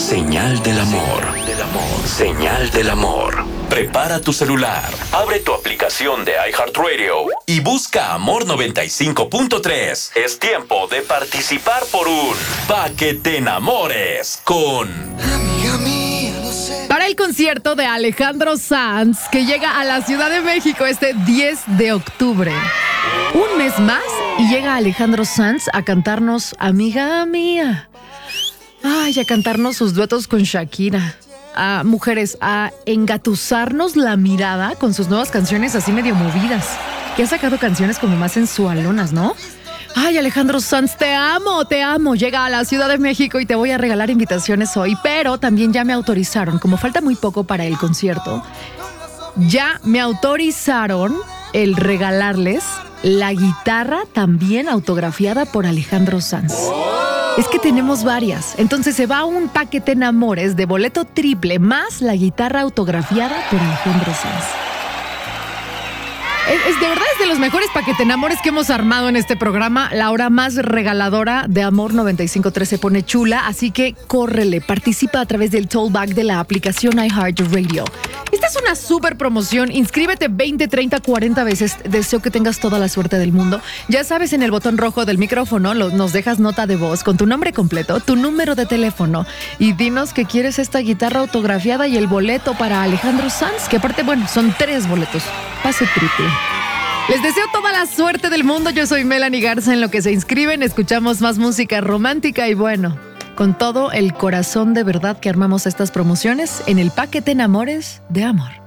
Señal del amor. Señal del amor. Prepara tu celular, abre tu aplicación de iHeartRadio y busca Amor 95.3. Es tiempo de participar por un Pa' que te enamores con... Para el concierto de Alejandro Sanz, que llega a la Ciudad de México este 10 de octubre. Un mes más y llega Alejandro Sanz a cantarnos Amiga Mía. Ay, a cantarnos sus duetos con Shakira. A mujeres, a engatusarnos la mirada con sus nuevas canciones así medio movidas. Que ha sacado canciones como más sensualonas, ¿no? Ay, Alejandro Sanz, te amo, te amo. Llega a la Ciudad de México y te voy a regalar invitaciones hoy, pero también ya me autorizaron, como falta muy poco para el concierto, ya me autorizaron el regalarles la guitarra también autografiada por Alejandro Sanz. Es que tenemos varias, entonces se va un Pa' que te enamores de boleto triple más la guitarra autografiada por Alejandro Sanz. De verdad es de los mejores Pa' que te enamores que hemos armado en este programa. La hora más regaladora de Amor 95.3 se pone chula, así que córrele, participa a través del tollback de la aplicación iHeartRadio. Esta es una súper promoción. Inscríbete 20, 30, 40 veces. Deseo que tengas toda la suerte del mundo. Ya sabes, en el botón rojo del micrófono nos dejas nota de voz con tu nombre completo, tu número de teléfono y dinos que quieres esta guitarra autografiada y el boleto para Alejandro Sanz, que aparte, bueno, son 3 boletos. Pase triple. Les deseo toda la suerte del mundo. Yo soy Melanie Garza. En lo que se inscriben, escuchamos más música romántica y bueno, con todo el corazón de verdad que armamos estas promociones en el Pa' que te enamores de Amor.